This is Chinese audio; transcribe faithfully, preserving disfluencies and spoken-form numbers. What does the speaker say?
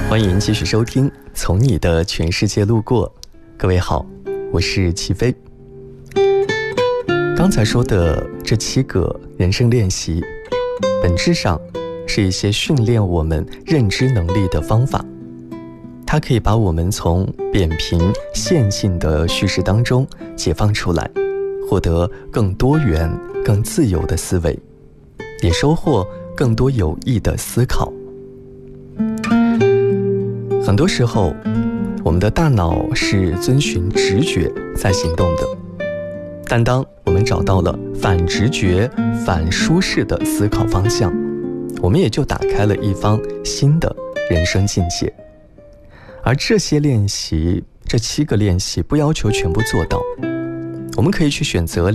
欢迎继续收听《从你的全世界路过》。各位好，我是齐飞。刚才说的这七个人生练习，本质上是一些训练我们认知能力的方法。它可以把我们从扁平线性的叙事当中解放出来，获得更多元、更自由的思维，也收获更多有益的思考。很多时候，我们的大脑是遵循直觉在行动的，但当我们找到了反直觉、反舒适的思考方向，我们也就打开了一方新的人生境界。而这些练习，这七个练习不要求全部做到，我们可以去选择